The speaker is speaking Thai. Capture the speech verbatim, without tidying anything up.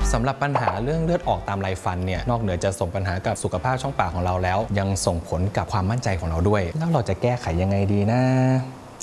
สำหรับปัญหาเรื่องเลือดออกตามไรฟันเนี่ยนอกเหนือจะส่งปัญหากับสุขภาพช่องปากของเราแล้วยังส่งผลกับความมั่นใจของเราด้วยแล้วเราจะแก้ไขยังไงดีนะ